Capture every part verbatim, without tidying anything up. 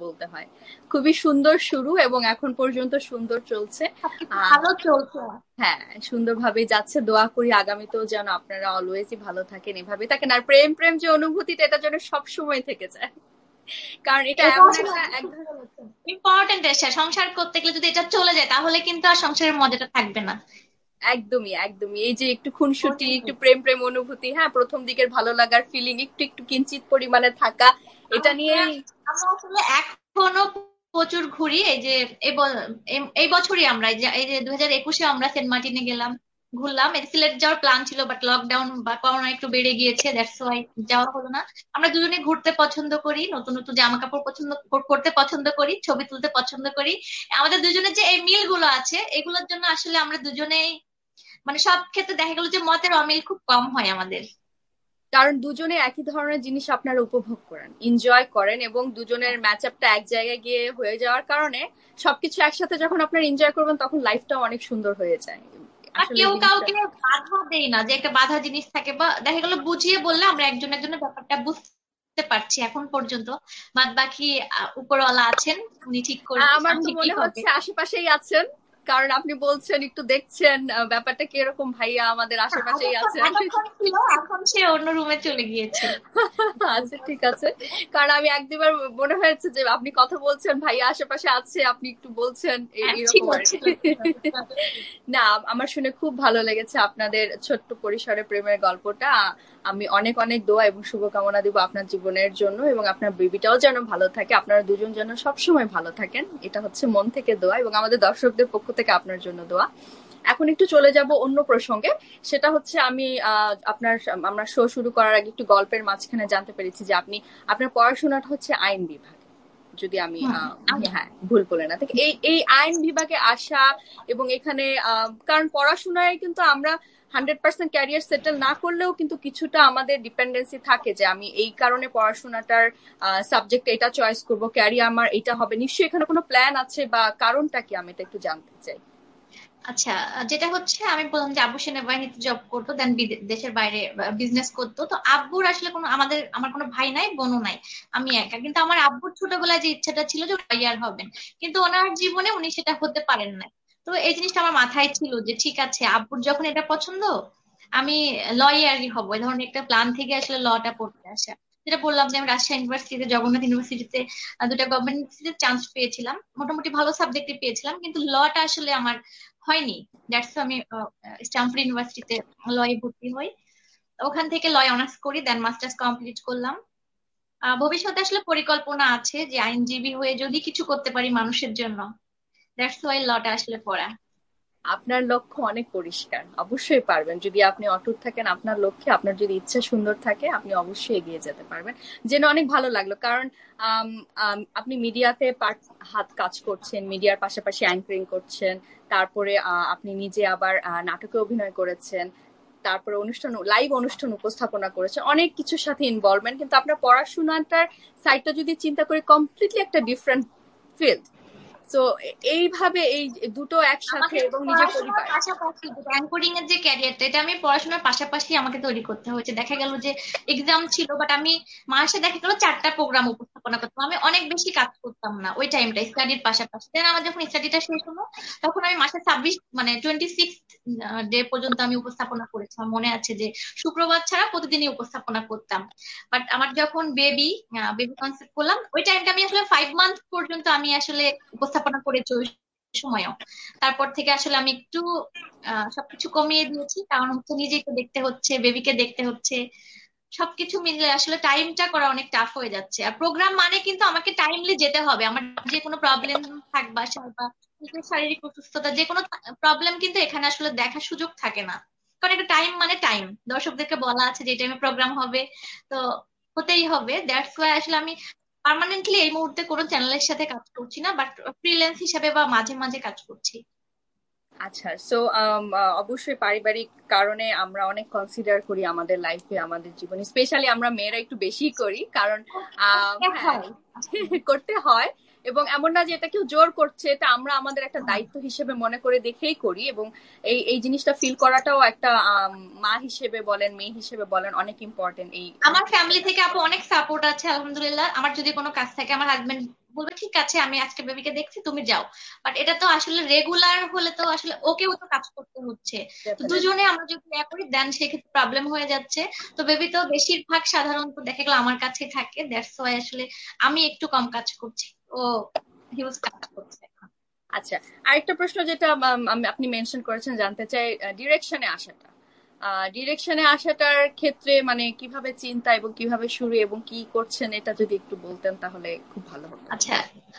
বলতে হয়। খুবই সুন্দর শুরু এবং এখন পর্যন্ত সুন্দর চলছে। ভালো চলছে। হ্যাঁ, সুন্দরভাবে যাচ্ছে। দোয়া করি আগামীতেও যেন আপনারা অলওয়েজই ভালো থাকেন, এভাবে থাকেন। আর প্রেম প্রেম যে অনুভূতিটা, এটা যেন সবসময় থেকে যায়, কারণ এটা এমন একটা ইম্পর্টেন্ট এসে সংসার করতে গেলে যদি এটা চলে যায় তাহলে কিন্তু আর সংসারের মজাটা থাকবে না। একদমই একদমই এই যে একটু খুনসুটি, একটু প্রেম প্রেম অনুভূতি, হ্যাঁ, প্রথম দিকের ভালো লাগার ফিলিং একটু একটু কিঞ্চিত পরিমাণে থাকা, এটা নিয়েই আমরা আসলে এখনো প্রচুর ঘুরি। এই যে এই বছরই আমরা এই যে দুই হাজার একুশে আমরা সেন্ট মার্টিনে গেলাম, ঘুরলাম। সিলেট যাওয়ার প্ল্যান ছিল, বাট লকডাউন বা করোনা একটু বেড়ে গিয়েছে, দ্যাটস ওয়াই যাওয়া হলো না। আমরা দুজনে ঘুরতে পছন্দ করি, নতুন নতুন জামা কাপড় পছন্দ করতে পছন্দ করি, ছবি তুলতে পছন্দ করি। আমাদের দুজনের যে এই মিল গুলো আছে, এগুলোর জন্য আসলে আমরা দুজনেই মানে সব ক্ষেত্রে দেখা গেল যে মতের অমিল খুব কম হয় আমাদের। কারণ দুজনে একই ধরনের জিনিস আপনারা উপভোগ করেন, এনজয় করেন, এবং দুজনের ম্যাচ আপটা এক জায়গায় গিয়ে হয়ে যাওয়ার কারণে সবকিছু একসাথে যখন আপনারা এনজয় করবেন তখন লাইফটাও অনেক সুন্দর হয়ে যায়। কেউ কাউকে বাধা দেই না, যে একটা বাধা জিনিস থাকে বা দেখা গেল বুঝিয়ে বললে আমরা একজন একজনের ব্যাপারটা বুঝতে পারছি এখন পর্যন্ত। বাদ বাকি উপরওয়ালা আছেন, উনি ঠিক করবেন। আমার তো মনে হচ্ছে আশেপাশেই আছেন, কারণ আপনি বলছেন একটু দেখছেন ব্যাপারটা কিরকম, ভাইয়া আমাদের আশেপাশেই আছেন। এখন সে অন্য রুমে চলে গিয়েছে। আচ্ছা, ঠিক আছে, কারণ আমি এক দুবার মনে হয়েছে যে আপনি কথা বলছেন, ভাইয়া আশেপাশে আছে, আপনি একটু বলছেন এরকম আর কি। না, আমার শুনে খুব ভালো লেগেছে আপনাদের ছোট্ট পরিসরে প্রেমের গল্পটা। আমি অনেক অনেক দোয়া এবং শুভকামনা দিব আপনার জীবনের জন্য, এবং আপনার বেবিটাও যেন ভালো থাকে, আপনারা দুজন যেন সবসময় ভালো থাকেন, এটা হচ্ছে মন থেকে দোয়া, এবং আমাদের দর্শকদের পক্ষ থেকে আপনার জন্য দোয়া। এখন একটু চলে যাব অন্য প্রসঙ্গে, সেটা হচ্ছে আমি আপনার আমরা শো শুরু করার আগে একটু গল্পের মাঝখানে জানতে পেরেছি যে আপনি আপনার পড়াশোনাটা হচ্ছে আইন বিভাগ, যদি আমি হ্যাঁ ভুল বলে না। এই এই আইন বিভাগে আসা এবং এখানে কারণ পড়াশোনায় কিন্তু আমরা হান্ড্রেড পার্সেন্ট ক্যারিয়ার সেটেল না করলেও কিন্তু কিছুটা আমাদের ডিপেন্ডেন্সি থাকে যে আমি এই কারণে পড়াশোনাটার সাবজেক্ট এটা চয়েস করব, ক্যারিয়ার আমার এটা হবে। নিশ্চয়ই এখানে কোনো প্ল্যান আছে বা কারণটা কি, আমি এটা একটু জানতে চাই। আচ্ছা, যেটা হচ্ছে আমি বললাম যে আব্বু সেনাবাহিনীতে জব করতো, দেন দেশের বাইরে বিজনেস করতো। তো আব্বুর আসলে কোনো আমাদের আমার কোনো ভাই নাই, বোনও নাই, আমি একা। কিন্তু আমার আব্বুর ছোটবেলায় যে ইচ্ছাটা ছিল যে লয়ার হবেন, কিন্তু ওনার জীবনে উনি সেটা হতে পারেন না। তো এই জিনিসটা আমার মাথায় ছিল যে ঠিক আছে, আব্বুর যখন এটা পছন্দ, আমি লয়ারই হবো। এই ধরনের একটা প্ল্যান থেকে আসলে লটা পড়তে আসা। যেটা বললাম যে আমি রাজশাহী ইউনিভার্সিটিতে, জগন্নাথ ইউনিভার্সিটিতে দুটা গভর্নমেন্ট ইউনিভার্সিটিতে চান্স পেয়েছিলাম, মোটামুটি ভালো সাবজেক্টে পেয়েছিলাম, কিন্তু লটা আসলে আমার হয়নি। দ্যাটস আমি স্ট্যামফোর্ড ইউনিভার্সিটিতে লয়ে ভর্তি হই, ওখান থেকে লয় অনার্স করি, দেন মাস্টার্স কমপ্লিট করলাম। ভবিষ্যতে আসলে পরিকল্পনা আছে যে আইনজীবী হয়ে যদি কিছু করতে পারি মানুষের জন্য, দ্যাটস ওয়াই লটা আসলে পড়া। আপনার লক্ষ্য অনেক পরিষ্কার, অবশ্যই পারবেন যদি আপনি অটুট থাকেন আপনার লক্ষ্যে, আপনার যদি ইচ্ছা সুন্দর থাকে আপনি অবশ্যই এগিয়ে যেতে পারবেন। জেনে অনেক ভালো লাগলো, কারণ আপনি মিডিয়াতে হাত কাজ করছেন, মিডিয়ার পাশাপাশি অ্যাঙ্করিং করছেন, তারপরে আপনি নিজে আবার নাটকে অভিনয় করেছেন, তারপরে অনুষ্ঠান লাইভ অনুষ্ঠান উপস্থাপনা করেছেন, অনেক কিছুর সাথে ইনভলভমেন্ট। কিন্তু আপনার পড়াশোনাটার সাইডটা যদি চিন্তা করি, কমপ্লিটলি একটা ডিফারেন্ট ফিল্ড। তো এইভাবে এই দুটো একসাথে এবং নিজের পরিবার পাশাপাশি অ্যাঙ্করিং এর যে ক্যারিয়ারটা, এটা আমি পড়াশোনার পাশাপাশি আমাকে তৈরি করতে হয়েছে। দেখা গেল যে এক্সাম ছিল, বাট আমি মাসে দেখা গেল চারটা প্রোগ্রাম উপস্থাপনা করতাম, আমি অনেক বেশি কাজ করতাম না ওই টাইমটা স্টাডির পাশাপাশি। দেন আমার যখন স্টাডিটা শেষ হলো, তখন আমি মাসে ছাব্বিশ মানে টোয়েন্টি সিক্স ডে পর্যন্ত আমি উপস্থাপনা করেছি। আমার মনে আছে যে শুক্রবার ছাড়া প্রতিদিনই উপস্থাপনা করতাম। বাট আমার যখন বেবি বেবি কনসেপ্ট করলাম, ওই টাইমটা আমি আসলে ফাইভ মান্থ পর্যন্ত আমি আসলে উপস্থাপনা করেছি ওই সময়ও। তারপর থেকে আসলে আমি একটু আহ সবকিছু কমিয়ে দিয়েছি, কারণ হচ্ছে নিজেকে দেখতে হচ্ছে, বেবিকে দেখতে হচ্ছে, সবকিছু মিলে আসলে টাইমটা করা অনেক টাফ হয়ে যাচ্ছে। আর প্রোগ্রাম মানে কিন্তু আমাকে টাইমলি যেতে হবে। আমার যে কোনো প্রবলেম থাক বাসায় বা শারীরিক অসুস্থতা, যে কোনো প্রবলেম কিন্তু এখানে আসলে দেখার সুযোগ থাকে না, কারণ একটা টাইম মানে টাইম। দর্শকদেরকে বলা আছে যে এই টাইমে প্রোগ্রাম হবে, তো হতেই হবে। দ্যাটস ওয়াই আসলে আমি পার্মানেন্টলি এই মুহূর্তে কোনো চ্যানেলের সাথে কাজ করছি না, বাট ফ্রিল্যান্স হিসাবে বা মাঝে মাঝে কাজ করছি। আচ্ছা, সো অবশ্যই পারিবারিক কারণে আমরা অনেক কনসিডার করি আমাদের লাইফে, আমাদের জীবনে, স্পেশালি আমরা মেয়েরা একটু বেশি করি, কারণ করতে হয়। এবং এমন না যে এটা কেউ জোর করছে, এটা আমরা আমাদের একটা দায়িত্ব হিসেবে মনে করে দেখেই করি, এবং এই এই জিনিসটা ফিল করাটাও একটা মা হিসেবে বলেন, মেয়ে হিসেবে বলেন, অনেক ইম্পর্টেন্ট। এই আমার ফ্যামিলি থেকে আপু অনেক সাপোর্ট আছে আলহামদুলিল্লাহ। আমার যদি কোনো কাজ থাকে, আমার হাজবেন্ড বলবে ঠিক আছে আমি আজকে বেবিকে দেখছি তুমি যাও, বাট এটা তো আসলে রেগুলার হলে তো আসলে ওকেও তো কাজ করতে হচ্ছে, তো দুজনে আমরা যদি ইয়া করি দেন সেক্ষেত্রে প্রবলেম হয়ে যাচ্ছে। তো বেবি তো বেশিরভাগ সাধারণত দেখা গেল আমার কাছেই থাকে, দ্যাটস ওয়াই আসলে আমি একটু কম কাজ করছি, ও হিউজ কাজ করছে। আচ্ছা, আরেকটা প্রশ্ন যেটা আম, আমি- আপনি মেনশন করেছেন, জানতে চাই ডিরেকশনে আসাটা। ডিরেকশনে আসাটার ক্ষেত্রে মানে কিভাবে চিন্তা এবং কিভাবে শুরু এবং কি করছেন, এটা যদি একটু বলতেন তাহলে খুব ভালো হতো। আচ্ছা,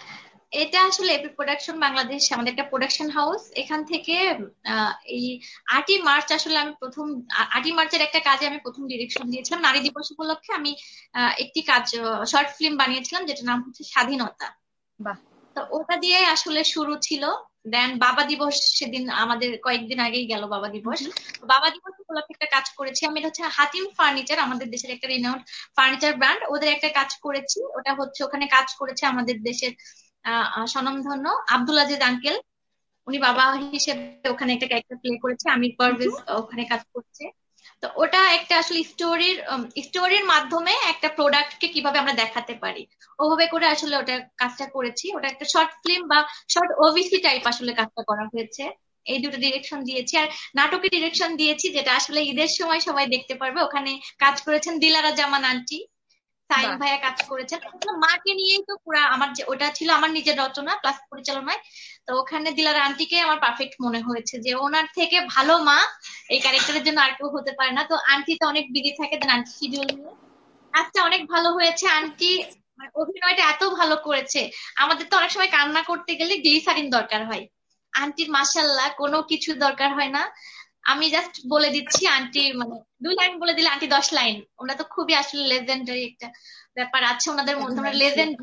এটা আসলে এপি প্রোডাকশন বাংলাদেশ আমাদের একটা প্রোডাকশন হাউস, এখান থেকে আহ, এই আটই মার্চ আসলে আমি প্রথম আ- আটই মার্চের একটা কাজে আমি প্রথম ডিরেকশন দিয়েছিলাম। নারী দিবস উপলক্ষে আমি আহ, একটি কাজ শর্ট ফিল্ম বানিয়েছিলাম যেটার নাম হচ্ছে স্বাধীনতা। বাহ। তো ওটা দিয়ে আসলে শুরু ছিল। দেন বাবা দিবস সেদিন আমাদের কয়েকদিন আগেই গেল বাবা দিবস। বাবা দিবস উপলক্ষে একটা কাজ করেছি আমি, এটা হচ্ছে হাতিম ফার্নিচার, আমাদের দেশের একটা রিনাউন্ড ফার্নিচার ব্র্যান্ড, ওদের একটা কাজ করেছি। ওটা হচ্ছে ওখানে কাজ করেছে আমাদের দেশের আহ আহ, স্বনামধন্য আব্দুল আজিজ আঙ্কেল, উনি বাবা হিসেবে ওখানে একটা ক্যারেক্টার প্লে করেছে, আমির পারভেজ ওখানে কাজ করছে। তো ওটা একটা আসলে স্টোরির স্টোরির মাধ্যমে একটা প্রোডাক্টকে কিভাবে আমরা দেখাতে পারি ওভাবে করে আসলে ওটা কাজটা করেছি। ওটা একটা শর্ট ফিল্ম বা শর্ট ওভিসি টাইপ আসলে কাজটা করা হয়েছে। এই দুটো ডিরেকশন দিয়েছি, আর নাটকের ডিরেকশন দিয়েছি যেটা আসলে ঈদের সময় সবাই দেখতে পারবে। ওখানে কাজ করেছেন দিলারা জামান আন্টি, সাইম বাহ। ভাইয়া কাজ করেছেন। আসলে মাকে নিয়েই তো পুরা আমার যে ওটা ছিল আমার নিজের রচনা প্লাস পরিচালনায়। তো ওখানে দিলার আন্টিকে আমার পারফেক্ট মনে হয়েছে যে ওনার থেকে ভালো মা এই ক্যারেক্টারের জন্য আর কেউ হতে পারে না। তো আন্টি তো অনেক বিজি থাকে, দেন আন্টি শিডিউল নিয়ে আজকে অনেক ভালো হয়েছে। আন্টি মানে অভিনয়টা এত ভালো করেছে, আমাদের তো অনেক সময় কান্না করতে গেলে গ্লিসারিন দরকার হয়, আন্টির মাশাল্লাহ কোনো কিছু দরকার হয় না। আমি জাস্ট বলে দিচ্ছি আন্টির মানে দুই লাইন বলে দিলে আন্টি দশ লাইন। ওনারা তো খুবই আসলে লেজেন্ডারি একটা ব্যাপার আছে ওনাদের মধ্যে, ওনারা লেজেন্ড,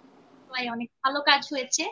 অনেক ভালো কাজ হয়েছে।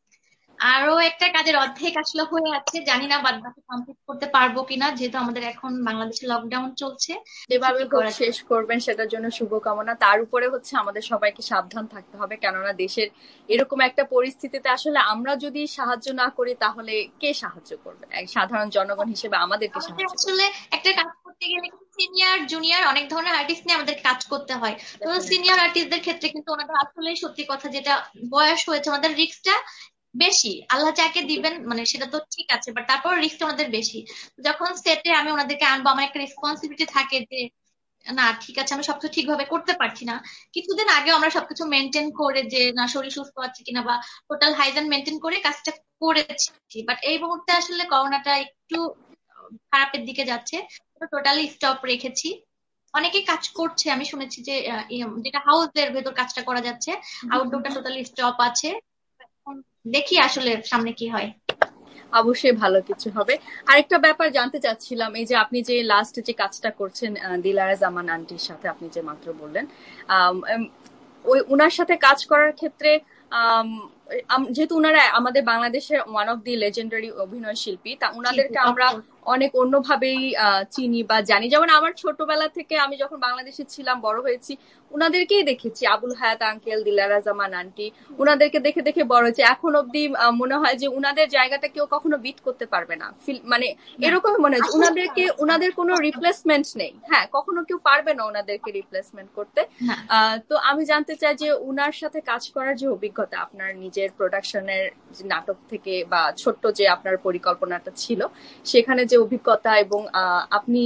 আরো একটা কাজের অর্ধেক আসলে হয়ে আছে, জানি না বাদ বাকি কমপ্লিট করতে পারবো কিনা, যেহেতু আমাদের এখন বাংলাদেশে লকডাউন চলছে। দেখি যেভাবে কি হোক করা যায়। শেষ করবেন সেটার জন্য শুভকামনা। তার উপরে হচ্ছে আমাদের সবাইকে সাবধান থাকতে হবে, কেননা দেশের এরকম একটা পরিস্থিতিতে আসলে আমরা যদি সাহায্য না করি তাহলে কে সাহায্য করবে? এক সাধারণ জনগণ হিসেবে আমাদেরকে আমাদের সাহায্য করবে। আসলে একটা কাজ করতে গেলে সিনিয়র জুনিয়র অনেক ধরনের আর্টিস্ট নিয়ে আমাদের কাজ করতে হয়। তো সিনিয়র আর্টিস্টদের ক্ষেত্রে কিন্তু ওনাদের আসলে সত্যি কথা যেটা বয়স হয়েছে ওনাদের রিস্কটা বেশি, আল্লাহ যাকে দিবেন মানে সেটা তো ঠিক আছে, বাট তারপর রিস্ক ওনাদের বেশি। যখন সেটে আমি ওনাদেরকে আনবো আমার একটা রেসপন্সিবিলিটি থাকে যে না ঠিক আছে আমি সবকিছু ঠিকভাবে করতে পারছি না। কিছুদিন আগে আমরা সবকিছু মেনটেন করে যে না শরীর সুস্থ আছে কিনা বা টোটাল হাইজেন মেনটেন করে কাজটা করেছি, বাট এই মুহূর্তে আসলে করোনাটা একটু খারাপের দিকে যাচ্ছে, টোটালি স্টপ রেখেছি। অনেকে কাজ করছে আমি শুনেছি যে আহ, ইয়ে, যেটা হাউসের ভেতর কাজটা করা যাচ্ছে, আউটডোরটা টোটালি স্টপ আছে। এখন দেখি আসলে সামনে কি হয়। অবশ্যই ভালো কিছু হবে। আরেকটা ব্যাপার জানতে চাচ্ছিলাম, এই যে আপনি যে লাস্ট যে কাজটা করছেন আহ, দিলারা জামান আন্টির সাথে, আপনি যে মাত্র বললেন, আম, এম, ওই উনার সাথে কাজ করার ক্ষেত্রে আম, আম- যেহেতু উনারা আমাদের বাংলাদেশের ওয়ান অফ দি লেজেন্ডারি অভিনয় শিল্পী, তা জি জি উনাদেরকে আমরা অফকোর্স। অনেক অন্যভাবেই আহ, চিনি বা জানি। যেমন আমার ছোটবেলা থেকে আমি যখন বাংলাদেশে ছিলাম, বড় হয়েছি, উনাদেরকেই দেখেছি, আবুল হায়াত আঙ্কেল, দিলারা জামান আন্টি, উনাদেরকে দেখে দেখে বড় হয়েছে। এখন অব্দি আহ, মনে হয় যে উনাদের জায়গাটা কেউ কখনো বিট করতে পারবে না, ফিল মানে না এরকম মনে হয় যে আসলে উনাদেরকে, উনাদের কোনো রিপ্লেসমেন্ট নেই। হ্যাঁ, কখনো কেউ পারবে না উনাদেরকে রিপ্লেসমেন্ট করতে। না। আহ, তো আমি জানতে চাই যে উনার সাথে কাজ করার যে অভিজ্ঞতা, আপনার নিজের প্রোডাকশনের নাটক থেকে বা ছোট্ট যে আপনার পরিকল্পনাটা ছিল সেখানে যে অভিজ্ঞতা, এবং আহ, আপনি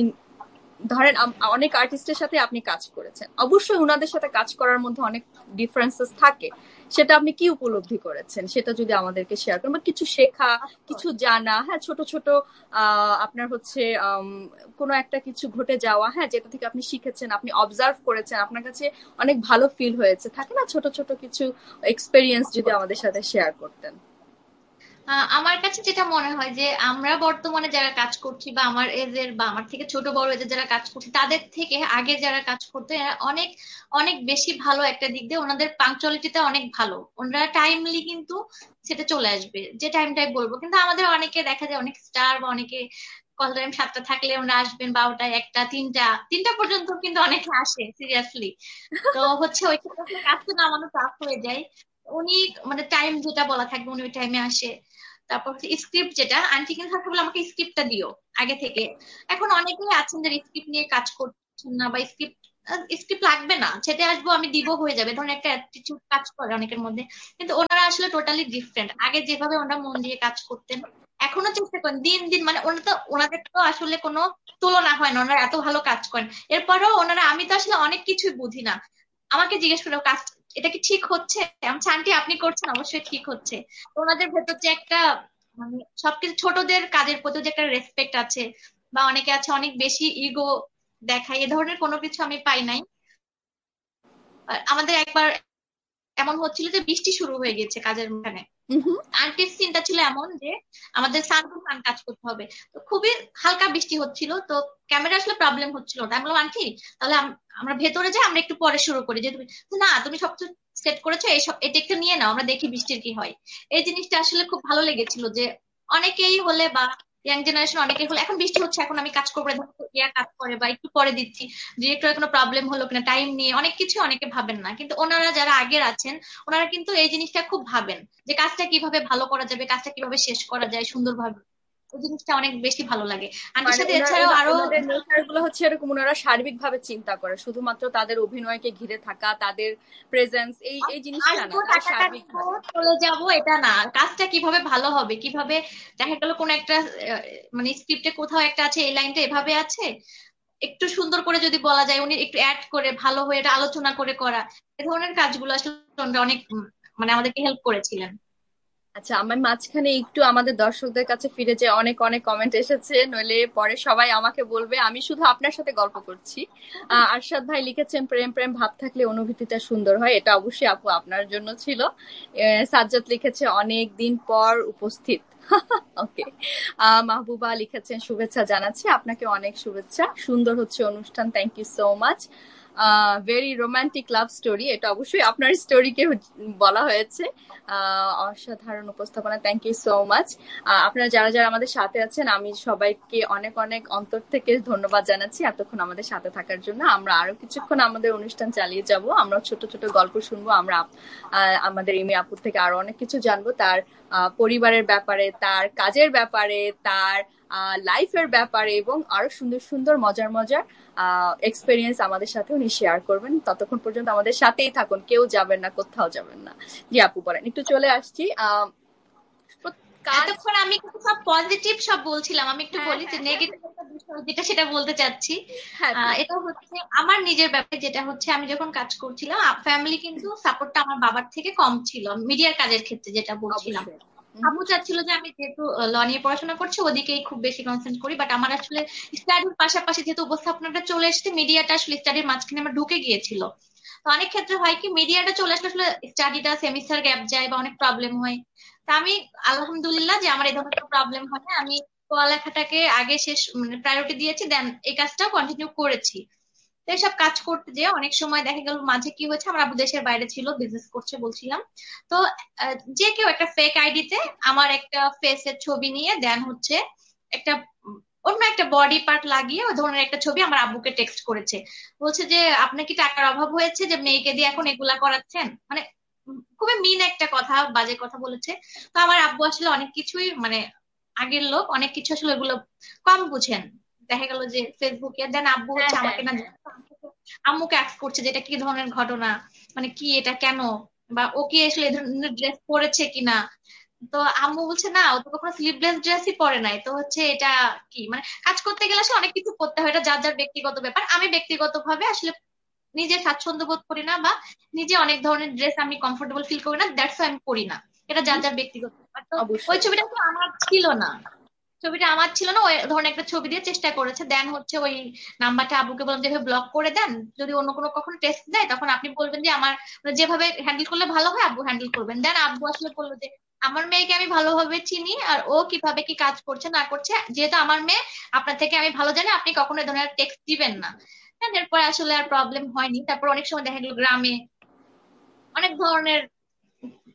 ধরেন আম- অনেক আর্টিস্টের সাথে আপনি কাজ করেছেন, অবশ্যই উনাদের সাথে কাজ করার মধ্যে অনেক ডিফারেন্সেস থাকে, সেটা আপনি কি উপলব্ধি করেছেন সেটা যদি আমাদেরকে শেয়ার করেন, বা কিছু শেখা, কিছু জানা, হ্যাঁ ছোট ছোট আহ আপনার হচ্ছে আম, কোনো একটা কিছু ঘটে যাওয়া, হ্যাঁ যেটা থেকে আপনি শিখেছেন, আপনি অবজার্ভ করেছেন, আপনার কাছে অনেক ভালো ফিল হয়েছে, থাকে না ছোট ছোট কিছু এক্সপেরিয়েন্স, যদি আমাদের সাথে শেয়ার করতেন। আহ, আমার কাছে যেটা মনে হয় যে আমরা বর্তমানে যারা কাজ করছি বা আমার এজের বা আমার থেকে ছোট বড় এজের যারা কাজ করছি তাদের থেকে আগে যারা কাজ করতো এরা অনেক অনেক বেশি ভালো। একটা দিক দিয়ে ওনাদের পাংচুয়ালিটিটা অনেক ভালো, ওনারা টাইমলি কিন্তু সেটা চলে আসবে যে টাইমটাই বলবো। কিন্তু আমাদের অনেকে দেখা যায় অনেক স্টার বা অনেকে কল টাইম সাতটা থাকলে ওনারা আসবেন বারোটা একটা তিনটা তিনটা পর্যন্ত কিন্তু অনেকে আসে সিরিয়াসলি। তো হচ্ছে ওই ক্ষেত্রে কাজটা নামানো টাফ হয়ে যায়। উনি মানে টাইম যেটা বলা থাকবে উনি ওই টাইমে আসে। তারপর হচ্ছে স্ক্রিপ্ট, যেটা আন্টি কিন্তু থাকতে বলে আমাকে স্ক্রিপ্টটা দিও আগে থেকে। এখন অনেকেই আছেন যারা স্ক্রিপ্ট নিয়ে কাজ করছেন না বা স্ক্রিপ্ট স্ক্রিপ্ট লাগবে না, ছেটে আসবো আমি দিব হয়ে যাবে, ধরুন একটা অ্যাটিটিউড কাজ করে অনেকের মধ্যে। কিন্তু ওনারা আসলে টোটালি ডিফারেন্ট। আগে যেভাবে ওনারা মন দিয়ে কাজ করতেন, এখনো চেষ্টা করেন দিন দিন, মানে ওনারা তো, ওনাদের তো আসলে কোনো তুলনা হয় না, ওনারা এত ভালো কাজ করেন। এরপরেও ওনারা, আমি তো আসলে অনেক কিছুই বুঝি না, আমাকে জিজ্ঞেস করে কাজ এটা কি ঠিক হচ্ছে, আমি আন্টি আপনি করছেন অবশ্যই ঠিক হচ্ছে। তো ওনাদের ভেতর যে একটা মানে সবকিছু ছোটদের কাজের প্রতি যে একটা রেসপেক্ট আছে, বা অনেকে আছে অনেক বেশি ইগো দেখায়, এ ধরনের কোনো কিছু আমি পাই নাই। আর আমাদের একবার এমন হচ্ছিল যে বৃষ্টি শুরু হয়ে গেছে কাজের মাঝখানে, আন্টির সিনটা ছিল এমন যে আমাদের সানরুফ ফান কাজ করতে হবে, তো খুবই হালকা বৃষ্টি হচ্ছিল, তো ক্যামেরা আসলে প্রবলেম হচ্ছিল না। আমি বললাম আন্টি তাহলে আম- আমরা ভেতরে যাই, আমরা একটু পরে শুরু করি, যে তুমি, না তুমি সব সেট করেছো, এই সব এটা একটু নিয়ে নাও, আমরা দেখি বৃষ্টির কি হয়। এই জিনিসটা আসলে খুব ভালো লেগেছিল যে অনেকেই হলে বা ইয়াং জেনারেশন অনেকেই হলে, এখন বৃষ্টি হচ্ছে এখন আমি কাজ করবো না, দেখো ইয়া কাজ করে বা একটু পরে দিচ্ছি, ডিরেক্টরের কোনো প্রবলেম হলো কিনা, টাইম নিয়ে অনেক কিছু অনেকে ভাবেন না। কিন্তু ওনারা যারা আগের আছেন, ওনারা কিন্তু এই জিনিসটা খুব ভাবেন যে কাজটা কিভাবে ভালো করা যাবে, কাজটা কিভাবে শেষ করা যায় সুন্দরভাবে। ওই জিনিসটা অনেক বেশি ভালো লাগে আন্টির মানে সাথে। ওনার এছাড়াও ওনা- আরো ওনাদের নেচার গুলো হচ্ছে এরকম, ওনারা সার্বিক ভাবে চিন্তা করে, শুধুমাত্র তাদের অভিনয়কে ঘিরে থাকা, তাদের প্রেজেন্স, এই এই জিনিসটা না, আসবো তারা টাকাটা সার্বিক নিবো ভাবে। চলে যাব এটা না, কাজটা কিভাবে ভালো হবে, কিভাবে দেখা গেল কোন একটা আহ, মানে স্ক্রিপ্টে কোথাও একটা আছে, এই লাইনটা এভাবে আছে, একটু সুন্দর করে যদি বলা যায়, উনি একটু অ্যাড করে ভালো হয়ে এটা আলোচনা করে করা, এ ধরনের কাজগুলো আসলে ওনারা অনেক উম, মানে আমাদেরকে হেল্প করেছিলেন। আচ্ছা, আমার মাঝখানে একটু আমাদের দর্শকদের কাছে ফিরে যে অনেক অনেক কমেন্ট এসেছে, নইলে পরে সবাই আমাকে বলবে আমি শুধু আপনার সাথে গল্প করছি। আহ, আরশাদ ভাই লিখেছেন, প্রেম প্রেম ভাব থাকলে অনুভূতিটা সুন্দর হয়, এটা অবশ্যই আপু আপনার জন্য ছিল। আহ, সাজ্জাদ লিখেছে অনেক দিন পর উপস্থিত। ওকে। মাহবুবা লিখেছেন শুভেচ্ছা জানাচ্ছি, আপনাকে অনেক শুভেচ্ছা, সুন্দর হচ্ছে অনুষ্ঠান, thank you so much. Very romantic love story, এটা অবশ্যই আপনার স্টোরিকে বলা হয়েছে। আহ, অসাধারণ উপস্থাপনা, থ্যাংক ইউ সো মাচ। আপনারা যারা যারা আমাদের সাথে আছেন, আমি সবাইকে অনেক অনেক অন্তর থেকে ধন্যবাদ জানাচ্ছি এতক্ষণ আমাদের সাথে থাকার জন্য। আমরা আরো কিছুক্ষণ আমাদের অনুষ্ঠান চালিয়ে যাব, আমরা ছোট ছোট গল্প শুনবো, আমরা আহ, আমাদের ইমি আপুর থেকে আরো অনেক কিছু জানবো, তার আহ, পরিবারের ব্যাপারে, তার কাজের ব্যাপারে, তার লাইফের ব্যাপারে, এবং আরো সুন্দর সুন্দর মজার মজার এক্সপিরিয়েন্স আমাদের সাথে উনি শেয়ার করবেন। ততক্ষণ পর্যন্ত আমাদের সাথেই থাকুন, কেউ যাবেন না, কোথাও যাবেন না। জি আপু বলেন, একটু চলে আসছি। আহ কাজ। এতক্ষণ আমি কিন্তু সব পজিটিভ সব বলছিলাম, আমি একটু হ্যাঁ বলি যে হ্যাঁ হ্যাঁ নেগেটিভ একটা বিষয় যেটা সেটা বলতে চাচ্ছি। হ্যাঁ আহ প্লিজ। এটা হচ্ছে আমার নিজের ব্যাপারে, যেটা হচ্ছে আমি যখন কাজ করছিলাম, ফ্যামিলি কিন্তু সাপোর্টটা আমার বাবার থেকে কম ছিল মিডিয়ার কাজের ক্ষেত্রে, যেটা বলছিলাম। অবশ্যই। আব্বু চাচ্ছিল যে আমি যেহেতু ল নিয়ে পড়াশোনা করছি ওদিকেই খুব বেশি কনসেন্ট্রেট করি, বাট আমার আসলে স্টাডির পাশাপাশি যেহেতু উপস্থাপনাটা চলে এসেছে, মিডিয়াটা আসলে স্টাডির মাঝখানে আমার ঢুকে গিয়েছিল। তো অনেক ক্ষেত্রে হয় কি, মিডিয়াটা চলে আসলে আসলে স্টাডিটা সেমিস্টার গ্যাপ যায় বা অনেক প্রবলেম হয়। তা আমি আলহামদুলিল্লাহ যে আমার এই ধরনের কোনো প্রবলেম হয় না, আমি পড়ালেখাটাকে আগে শেষ মানে প্রায়োরিটি দিয়েছি, দেন এই কাজটাও কন্টিনিউ করেছি। তো এইসব কাজ করতে যে অনেক সময় দেখা গেল মাঝে কি হয়েছে, আমার আব্বু দেশের বাইরে ছিল, বিজনেস করছে বলছিলাম। তো আহ, যে কেউ একটা ফেক আইডিতে আমার একটা ফেসের ছবি নিয়ে দেন হচ্ছে একটা উম, অন্য একটা বডি পার্ট লাগিয়ে ওই ধরনের একটা ছবি আমার আব্বুকে টেক্সট করেছে। বলছে যে আপনার কি টাকার অভাব হয়েছে যে মেয়েকে দিয়ে এখন এগুলা করাচ্ছেন, মানে উম, খুবই মিন একটা কথা, বাজে কথা বলেছে। তো আমার আব্বু আসলে অনেক কিছুই মানে আগের লোক, অনেক কিছু আসলে ওগুলো কম বুঝেন। দেখা গেল যে ফেসবুকে দেন আব্বু হ্যাঁ হচ্ছে হ্যাঁ আমাকে না হ্যাঁ। জানতো, আম্মুকে আস্ক করছে যে এটা কি ধরনের ঘটনা, মানে কি এটা কেন, বা ও কি আসলে এই ধরনের ড্রেস পরেছে কিনা। তো আম্মু বলছে না, ও তো কখনো স্লিভলেস ড্রেসই পরে নাই, তো হচ্ছে এটা কি, মানে কাজ করতে গেলে আসলে অনেক কিছু করতে হয়, এটা যার যার ব্যক্তিগত ব্যাপার। আমি ব্যক্তিগত ভাবে আসলে নিজে স্বাচ্ছন্দ্য বোধ করি না, বা নিজে অনেক ধরনের ড্রেস আমি কমফোর্টেবল ফিল করি না, দ্যাটস আমি পরি না। এটা যার যার ব্যক্তিগত ব্যাপার। তো ওই অবশ্যই। ছবিটা তো আমার ছিল না, ছবিটা আমার ছিল না, ওই ধরনের একটা ছবি দিয়ে চেষ্টা করেছে, দেন হচ্ছে ওই নাম্বারটা আব্বুকে বললাম যেভাবে ব্লক করে দেন, যদি অন্য কোনো কখনো টেস্ট দেয় তখন আপনি বলবেন যে আমার মানে যেভাবে হ্যান্ডেল করলে ভালো হয় আব্বু হ্যান্ডেল করবেন। দেন আব্বু আসলে বললো যে আমার মেয়েকে আমি ভালোভাবে চিনি, আর ও কিভাবে কি কাজ করছে না করছে, যেহেতু আমার মেয়ে আপনার থেকে আমি ভালো জানি, আপনি কখনো এই ধরনের টেক্সট দিবেন না। দেন এরপরে আসলে আর প্রবলেম হয়নি। তারপর অনেক সময় দেখা গেলো গ্রামে অনেক ধরনের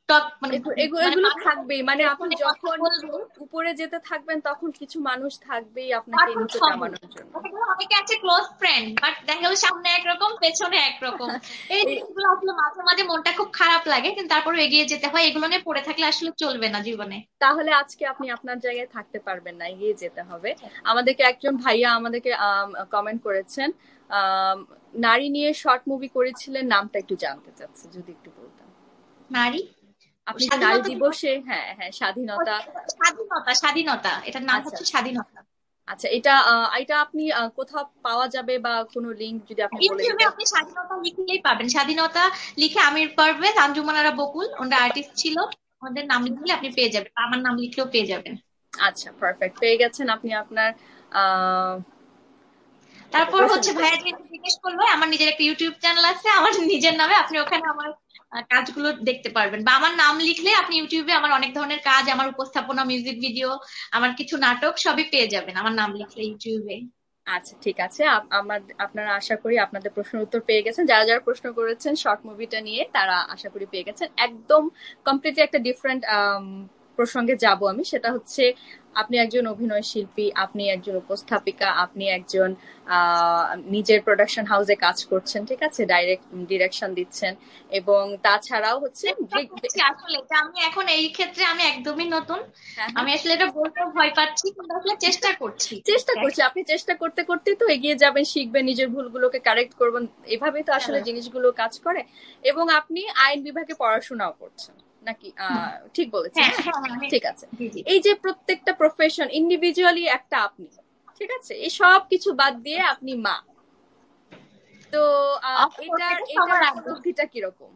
টক মানে এগুলো থাকবেই, মানে আপনি যখন উপরে যেতে থাকবেন তখন কিছু মানুষ থাকবেই আপনাকে নিচে নামানোর জন্য। অনেকে আছে ক্লোজ ফ্রেন্ড, বাট দেখা গেল সামনে একরকম পেছনে একরকম। এই জিনিসগুলো আসলে মাঝে মাঝে মনটা খুব খারাপ লাগে, কিন্তু তারপরে এগিয়ে যেতে হয়। এগুলো নিয়ে পড়ে থাকলে আসলে চলবে না জীবনে। তাহলে আজকে আপনি আপনার জায়গায় থাকতে পারবেন না, এগিয়ে যেতে হবে। আমাদেরকে একজন ভাইয়া আমাদেরকে কমেন্ট করেছেন, নারী নিয়ে শর্ট মুভি করেছিলেন, নামটা একটু জানতে চাচ্ছে, যদি একটু বলতেন। নারী আপনি নারী দিবসে, হ্যাঁ হ্যাঁ স্বাধীনতা স্বাধীনতা স্বাধীনতা এটার নাম হচ্ছে স্বাধীনতা। আচ্ছা, এটা এটা আপনি কোথাও পাওয়া যাবে বা কোনো লিংক যদি আপনি বলে দিতেন? আপনি স্বাধীনতা লিখলেই পাবেন, স্বাধীনতা লিখে আমির পারভেজ, আঞ্জুমানারা বকুল, ওনারা আর্টিস্ট ছিল, ওদের নাম লিখলে আপনি পেয়ে যাবেন, আমার নাম লিখলেও পেয়ে যাবেন। আচ্ছা পারফেক্ট, পেয়ে গেছেন আপনি আপনার। তারপর হচ্ছে ভাইয়া যে জিজ্ঞেস করলো, আমার নিজের একটা ইউটিউব চ্যানেল আছে আমার নিজের নামে, আপনি ওখানে আমার কাজগুলো দেখতে পারবেন, বা আমার নাম লিখলে আপনি ইউটিউবে আমার অনেক ধরনের কাজ, আমার উপস্থাপনা, মিউজিক ভিডিও, আমার কিছু নাটক সবই পেয়ে যাবেন আমার নাম লিখলে ইউটিউবে। আচ্ছা ঠিক আছে, আমার আপনারা আশা করি আপনাদের প্রশ্নের উত্তর পেয়ে গেছেন। যারা যারা প্রশ্ন করেছেন শর্ট মুভিটা নিয়ে তারা আশা করি পেয়ে গেছেন। একদম কমপ্লিটলি একটা ডিফারেন্ট প্রসঙ্গে যাব আমি, সেটা হচ্ছে আপনি একজন অভিনয় শিল্পী, আপনি একজন উপস্থাপিকা, আপনি একজন নিজের প্রোডাকশন হাউসে কাজ করছেন, ঠিক আছে, ডাইরেক্ট ডিরেকশন দিচ্ছেন, এবং তাছাড়াও হচ্ছে আসলে আমি এখন এই ক্ষেত্রে আমি একদমই নতুন, আমি আসলে এটা বলতে ভয় পাচ্ছি, কিন্তু আসলে চেষ্টা করছি চেষ্টা করছি আপনি চেষ্টা করতে করতেই তো এগিয়ে যাবেন, শিখবেন, নিজের ভুলগুলোকে কারেক্ট করবেন, এভাবেই তো আসলে জিনিসগুলো কাজ করে। এবং আপনি আইন বিভাগে পড়াশোনাও করছেন নাকি? ঠিক বলেছেন, ঠিক আছে। এই যে প্রত্যেকটা প্রফেশন ইন্ডিভিজুয়ালি একটা আপনি, ঠিক আছে, এই সব কিছু বাদ দিয়ে আপনি মা, তো এটার এটার অনুভূতিটা কিরকম?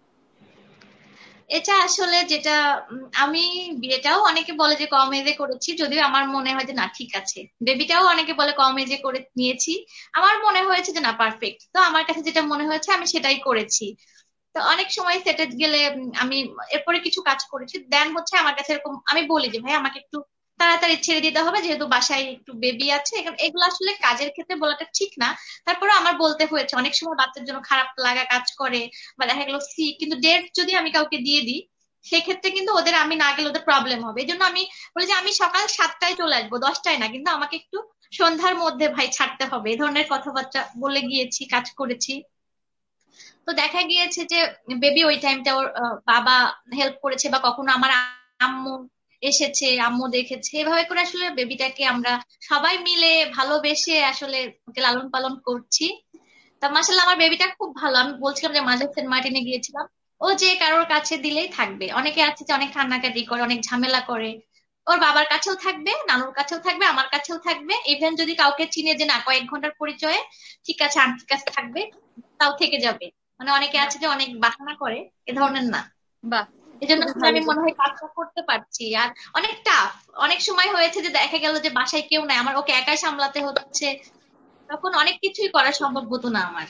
এটা আসলে যেটা আমি বিয়েটাও অনেকে বলে যে কম এজে করেছি, যদিও আমার মনে হয় যে না ঠিক আছে, বেবিটাও অনেকে বলে কম এজে করে নিয়েছি, আমার মনে হয়েছে যে না পারফেক্ট, তো আমার কাছে যেটা মনে হয়েছে আমি সেটাই করেছি। তো অনেক সময় সেটে গেলে আমি এরপরে কিছু কাজ করেছি, দেন হচ্ছে আমার কাছে এরকম আমি বলি যে ভাই আমাকে একটু তাড়াতাড়ি ছেড়ে দিতে হবে, যেহেতু বাসায় একটু বেবি আছে, এগুলো আসলে কাজের ক্ষেত্রে বলাটা ঠিক না, তারপরে আমার বলতে হয়েছে। অনেক সময় বাচ্চার জন্য খারাপ লাগা কাজ করে, বা দেখা গেলো সি কিন্তু ডেট যদি আমি কাউকে দিয়ে দিই সেক্ষেত্রে কিন্তু ওদের আমি না গেলে ওদের প্রবলেম হবে, এই জন্য আমি বলি যে আমি সকাল সাতটায় চলে আসবো, দশটায় না, কিন্তু আমাকে একটু সন্ধ্যার মধ্যে ভাই ছাড়তে হবে, এই ধরনের কথাবার্তা বলে গিয়েছি, কাজ করেছি। তো দেখা গিয়েছে যে বেবি ওই টাইমটা ওর বাবা হেল্প করেছে, বা কখনো আমার আম্মু এসেছে, আম্মু দেখেছে, এভাবে করে আসলে বেবিটাকে আমরা সবাই মিলে ভালোবেসে আসলে ওকে লালন পালন করছি। তা মাশাআল্লাহ আমার বেবিটা খুব ভালো। আমি বলছিলাম যে মাঝে সেন্ট মার্টিনে গিয়েছিলাম, ও যে কারোর কাছে দিলেই থাকবে। অনেকে আছে যে অনেক কান্নাকাটি করে, অনেক ঝামেলা করে, ওর বাবার কাছেও থাকবে, নানুর কাছেও থাকবে, আমার কাছেও থাকবে, ইভেন যদি কাউকে চিনে যে না কয়েক ঘন্টার পরিচয়ে ঠিক আছে আন্টির কাছে থাকবে, তাও থেকে যাবে। মানে অনেকে আছে যে অনেক বাহানা করে, এ ধরনের না। বাহ, এই জন্য আমি মনে হয় কাজটা করতে পারছি। আর অনেক টাফ, অনেক সময় হয়েছে যে দেখা গেল যে বাসায় কেউ নাই, আমার ওকে একাই সামলাতে হচ্ছে, তখন অনেক কিছুই করা সম্ভব হতো না আমার।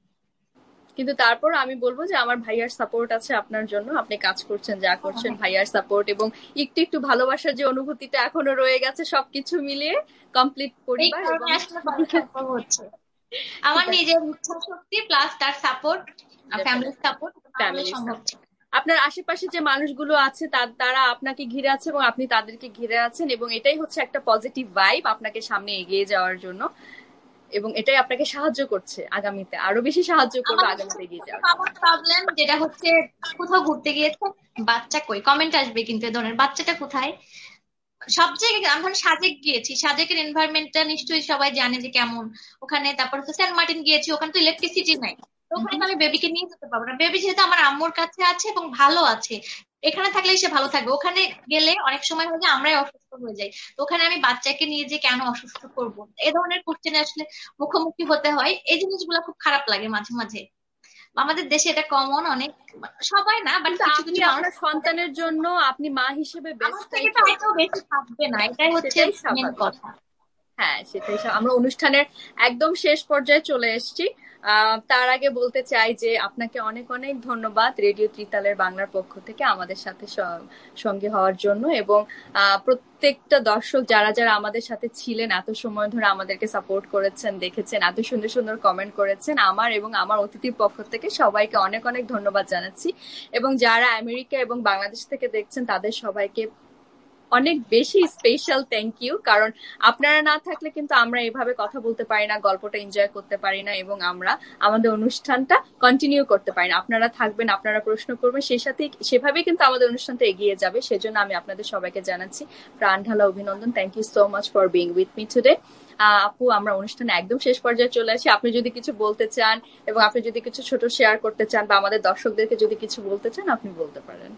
কিন্তু তারপর আমি বলবো যে আমার ভাইয়ার সাপোর্ট আছে আপনার জন্য, আপনি কাজ করছেন যা করছেন, ভাইয়ার সাপোর্ট এবং একটু একটু ভালোবাসার যে অনুভূতিটা এখনো রয়ে গেছে, সবকিছু মিলিয়ে কমপ্লিট পরিবার এবং হচ্ছে আমার নিজের ইচ্ছা শক্তি প্লাস তার সাপোর্ট, ফ্যামিলির সাপোর্ট, সম্ভব। আপনার আশেপাশে যে মানুষগুলো আছে তারা আপনাকে ঘিরে আছে এবং আপনি তাদেরকে ঘিরে আছেন, এবং এটাই হচ্ছে একটা পজিটিভ ভাইব আপনাকে সামনে এগিয়ে যাওয়ার জন্য, এবং এটাই আপনাকে সাহায্য করছে আগামীতে, আরো বেশি সাহায্য করবে আগামীতে এগিয়ে যাওয়ার। আমার প্রবলেম যেটা হচ্ছে কোথাও ঘুরতে গিয়েছে বাচ্চা কই, কমেন্ট আসবে কিন্তু এ ধরনের, বাচ্চাটা কোথায়। সব জায়গায় আমি সাজেক গিয়েছি, সাজেকের এনভায়রনমেন্টটা নিশ্চয়ই সবাই জানে যে কেমন ওখানে, তারপর হচ্ছে সেন্ট মার্টিন গিয়েছি, ওখানে তো ইলেকট্রিসিটি নাই, তো ওখানে তো আমি বেবিকে নিয়ে যেতে পারবো না। বেবি যেহেতু আমার আম্মুর কাছে আছে এবং ভালো আছে, এখানে থাকলেই সে ভালো থাকবে, ওখানে গেলে অনেক সময় হয় যে আমরাই অসুস্থ হয়ে যাই, তো ওখানে আমি বাচ্চাকে নিয়ে যে কেন অসুস্থ করবো, এ ধরনের কোশ্চেনে আসলে মুখোমুখি হতে হয়। এই জিনিসগুলো খুব খারাপ লাগে মাঝে মাঝে। আমাদের দেশে এটা কমন, অনেক সবাই না, বাট কিছু কিছু আপনার সন্তানের জন্য আপনি মা হিসেবে বেস্টটাই বেশি থাকবে না, এটাই হচ্ছে মেইন কথা। হ্যাঁ সেটাই। আমরা অনুষ্ঠানের একদম শেষ পর্যায়ে চলে এসেছি। তার আগে বলতে চাই যে আপনাকে অনেক অনেক ধন্যবাদ রেডিও ত্রিতালের বাংলার পক্ষ থেকে আমাদের সাথে সঙ্গে হওয়ার জন্য, এবং প্রত্যেকটা দর্শক যারা যারা আমাদের সাথে ছিলেন এত সময় ধরে আমাদেরকে সাপোর্ট করেছেন, দেখেছেন, এত সুন্দর সুন্দর কমেন্ট করেছেন, আমার এবং আমার অতিথির পক্ষ থেকে সবাইকে অনেক অনেক ধন্যবাদ জানাচ্ছি। এবং যারা আমেরিকা এবং বাংলাদেশ থেকে দেখছেন তাদের সবাইকে অনেক বেশি স্পেশাল থ্যাংক ইউ, কারণ আপনারা না থাকলে কিন্তু আমরা এভাবে কথা বলতে পারি না, গল্পটা এনজয় করতে পারি না, এবং আমরা আমাদের অনুষ্ঠানটা কন্টিনিউ করতে পারি না। আপনারা থাকবেন, আপনারা প্রশ্ন করবেন, সেই সাথে সেভাবেই কিন্তু আমাদের অনুষ্ঠানটা এগিয়ে যাবে। সেজন্য আমি আপনাদের সবাইকে জানাচ্ছি প্রাণ ঢালা অভিনন্দন। Thank you so much for being with me today. আপু, আমরা অনুষ্ঠানে একদম শেষ পর্যায়ে চলে আসি। আপনি যদি কিছু বলতে চান এবং আপনি যদি কিছু ছোট শেয়ার করতে চান বা আমাদের দর্শকদেরকে যদি কিছু বলতে চান আপনি বলতে পারেন।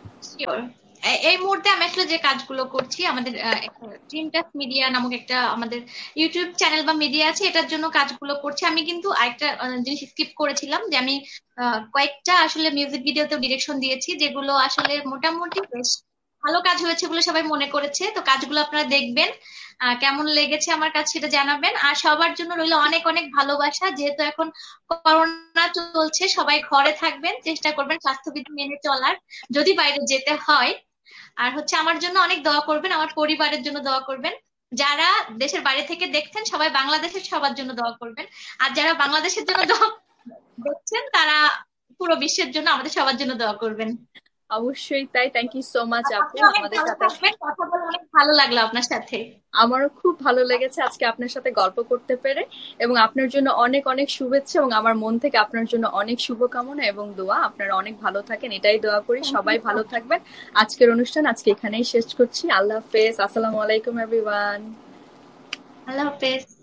এই মুহূর্তে আমি আসলে যে কাজগুলো করছি, আমাদের ট্রিমটাস মিডিয়া নামক একটা আমাদের ইউটিউব চ্যানেল বা মিডিয়া আছে, এটার জন্য কাজগুলো করছি। আমি কিন্তু আরেকটা জিনিস স্কিপ করেছিলাম, যে আমি কয়েকটা আসলে মিউজিক ভিডিওতেও ডিরেকশন দিয়েছি, যেগুলো আসলে মোটামুটি বেশ ভালো কাজ হয়েছে বলে সবাই মনে করেছে। তো কাজগুলো আপনারা দেখবেন, কেমন লেগেছে আমার কাছে সেটা জানাবেন। আর সবার জন্য রইল অনেক অনেক ভালোবাসা। যেহেতু এখন করোনা চলছে, সবাই ঘরে থাকবেন, চেষ্টা করবেন স্বাস্থ্যবিধি মেনে চলার, যদি বাইরে যেতে হয়। আর হচ্ছে আমার জন্য অনেক দোয়া করবেন, আমার পরিবারের জন্য দোয়া করবেন। যারা দেশের বাইরে থেকে দেখছেন সবাই বাংলাদেশের সবার জন্য দোয়া করবেন, আর যারা বাংলাদেশের জন্য দোয়া দেখছেন তারা পুরো বিশ্বের জন্য আমাদের সবার জন্য দোয়া করবেন। অবশ্যই তাই। থ্যাংক ইউ সো মাচ আপু, আমাদের সাথে কথা বলে অনেক ভালো লাগলো আপনার সাথে। আমারও খুব ভালো লেগেছে আজকে আপনার সাথে গল্প করতে পেরে, এবং আপনার জন্য অনেক অনেক শুভেচ্ছা, এবং আমার মন থেকে আপনার জন্য অনেক শুভকামনা এবং দোয়া। আপনারা অনেক ভালো থাকেন, এটাই দোয়া করি। সবাই ভালো থাকবেন। আজকের অনুষ্ঠান আজকে এখানেই শেষ করছি। আল্লাহ হাফেজ। আসসালামু আলাইকুম এভরিওয়ান। আল্লাহ হাফেজ।